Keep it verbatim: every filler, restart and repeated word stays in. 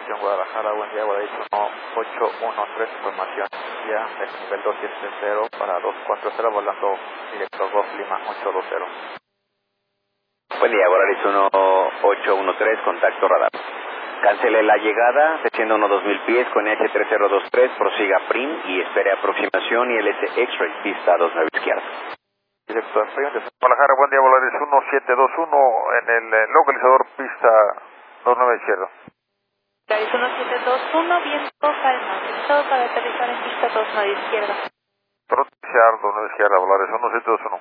información Guadalajara, buen día, Guadalajara uno ocho uno tres, información ya del nivel dos siete cero para dos cuatro cero, volando directo Golf Lima ocho dos cero. Buen día, Volaris uno ocho uno tres, contacto radar. Cancele la llegada, descienda uno dos mil pies con H tres cero dos tres, prosiga Prim y espere aproximación y L S X-Ray, pista dos nueve izquierda. Directo Prim, Guadalajara, buen día, Volaris uno siete dos uno en el eh, localizador pista dos nueve izquierda. Volaris uno siete dos uno, viento calma, listo para aterrizar en pista dos nueve izquierda. Pronunciar dos nueve izquierda, Volaris uno siete dos uno.